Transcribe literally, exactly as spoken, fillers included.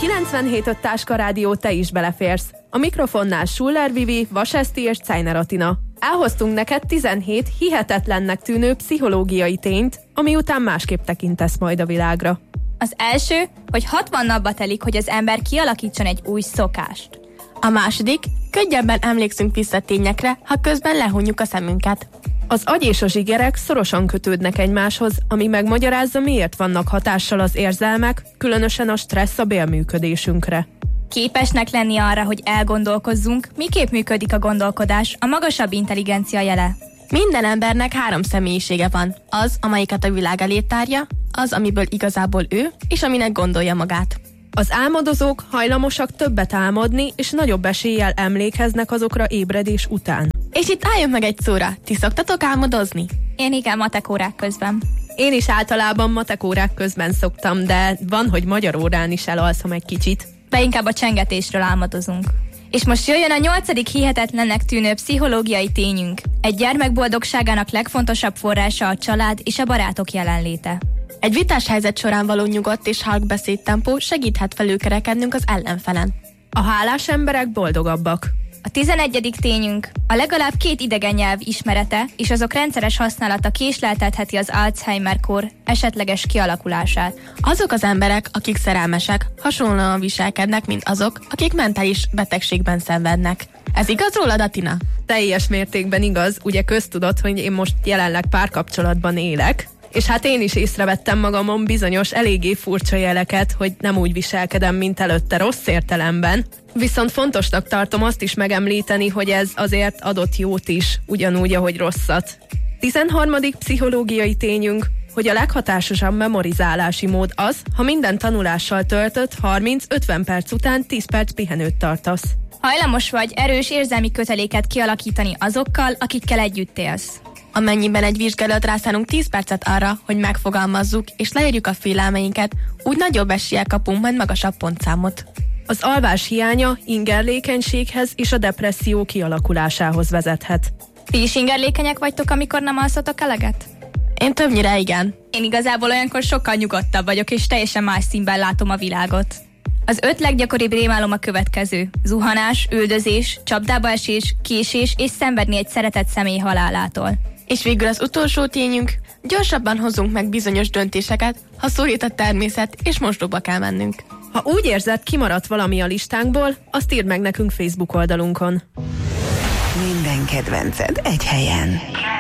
kilencvenhét öt Táska Rádió, te is beleférsz. A mikrofonnál Schuller Vivi, Vaseszti és Czajner Atina. Elhoztunk neked tizenhét hihetetlennek tűnő pszichológiai tényt, ami után másképp tekintesz majd a világra. Az első, hogy hatvan napba telik, hogy az ember kialakítson egy új szokást. A második, könnyebben emlékszünk vissza tényekre, ha közben lehunjuk a szemünket. Az agy és a zsigerek szorosan kötődnek egymáshoz, ami megmagyarázza, miért vannak hatással az érzelmek, különösen a stressz a bélműködésünkre. Képesnek lenni arra, hogy elgondolkozzunk, miképp működik a gondolkodás, a magasabb intelligencia jele. Minden embernek három személyisége van. Az, amelyiket a világ elé tárja, az, amiből igazából ő, és aminek gondolja magát. Az álmodozók hajlamosak többet álmodni, és nagyobb eséllyel emlékeznek azokra ébredés után. És itt álljunk meg egy szóra. Ti szoktatok álmodozni? Én igen, matek órák közben. Én is általában matek órák közben szoktam, de van, hogy magyar órán is elalszom egy kicsit. De inkább a csengetésről álmodozunk. És most jöjjön a nyolcadik hihetetlennek tűnő pszichológiai tényünk. Egy gyermek boldogságának legfontosabb forrása a család és a barátok jelenléte. Egy vitás helyzet során való nyugodt és halk beszédtempó segíthet felülkerekednünk az ellenfelen. A hálás emberek boldogabbak. A tizenegyedik tényünk, a legalább két idegen nyelv ismerete és azok rendszeres használata késleltetheti az Alzheimer-kór esetleges kialakulását. Azok az emberek, akik szerelmesek, hasonlóan viselkednek, mint azok, akik mentális betegségben szenvednek. Ez igaz rólad, Atina? Teljes mértékben igaz, ugye köztudott, hogy én most jelenleg párkapcsolatban élek, és hát én is észrevettem magamon bizonyos eléggé furcsa jeleket, hogy nem úgy viselkedem, mint előtte, rossz értelemben. Viszont fontosnak tartom azt is megemlíteni, hogy ez azért adott jót is, ugyanúgy, ahogy rosszat. tizenharmadik pszichológiai tényünk, hogy a leghatásosabb memorizálási mód az, ha minden tanulással töltött harminc-ötven perc után tíz perc pihenőt tartasz. Hajlamos vagy erős érzelmi köteléket kialakítani azokkal, akikkel együtt élsz. Amennyiben egy vizsgálat rászánunk tíz percet arra, hogy megfogalmazzuk és leírjuk a félelmeinket, úgy nagyobb eséllyel kapunk majd magasabb pontszámot. Az alvás hiánya ingerlékenységhez és a depresszió kialakulásához vezethet. Ti is ingerlékenyek vagytok, amikor nem alszotok eleget? Én többnyire igen. Én igazából olyankor sokkal nyugodtabb vagyok, és teljesen más színben látom a világot. Az öt leggyakoribb rémálom a következő: zuhanás, üldözés, csapdába esés, késés és szenvedni egy szeretett személy halálától. És végül az utolsó tényünk, gyorsabban hozzunk meg bizonyos döntéseket, ha szorít a természet, és mosdóba kell mennünk. Ha úgy érzed, kimaradt valami a listánkból, azt írd meg nekünk Facebook oldalunkon. Minden kedvenced egy helyen.